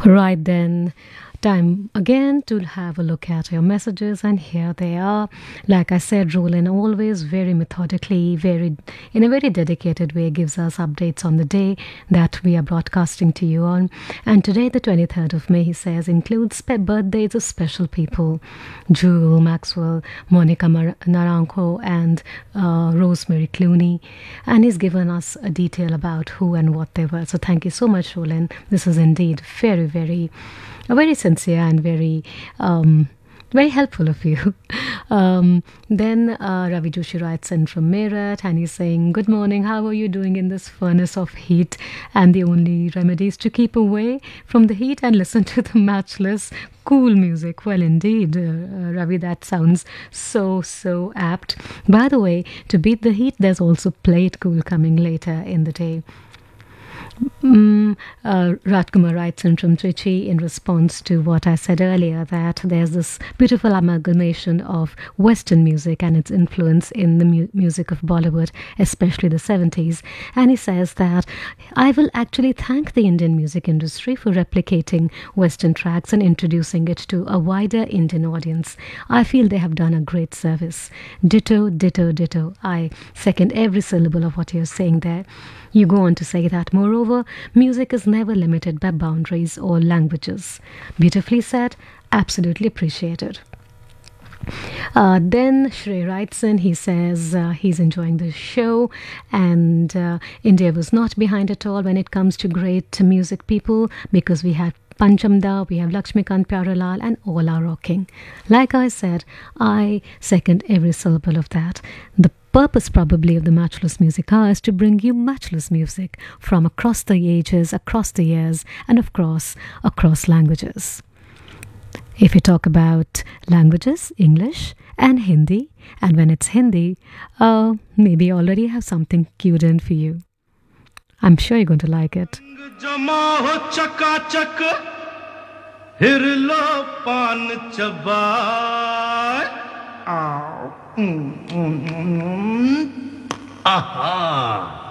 Right then, time again to have a look at your messages, and here they are. Like I said, Roland always very methodically, very in a very dedicated way, gives us updates on the day that we are broadcasting to you on. And today, the 23rd of May, he says, includes birthdays of special people: Jewel Maxwell, Monica Naranjo, and Rosemary Clooney. And he's given us a detail about who and what they were. So thank you so much, Roland. This is indeed very sincere and very helpful of you. Then Ravi Joshi writes in from Meerut, and he's saying, "Good morning. How are you doing in this furnace of heat? And the only remedy is to keep away from the heat and listen to the matchless cool music." Well, indeed, Ravi, that sounds so apt. By the way, to beat the heat, there's also Play It Cool coming later in the day. Rajkumar writes in from Trichy in response to what I said earlier, that there's this beautiful amalgamation of Western music and its influence in the music of Bollywood, especially the 70s. And he says that I will actually thank the Indian music industry for replicating Western tracks and introducing it to a wider Indian audience. I feel they have done a great service. Ditto, ditto, ditto. I second every syllable of what you're saying there. You go on to say that, moreover, music is never limited by boundaries or languages. Beautifully said, absolutely appreciated. Then Shrey writes in, he says he's enjoying the show, and India was not behind at all when it comes to great music people, because we had Panchamda, we have Lakshmikant Pyarelal, and all are rocking. Like I said, I second every syllable of that. The purpose probably of the Matchless Music Hour is to bring you matchless music from across the ages, across the years, and of course, across languages. If you talk about languages, English and Hindi, and when it's Hindi, maybe you already have something queued in for you. I'm sure you're going to like it. Aha!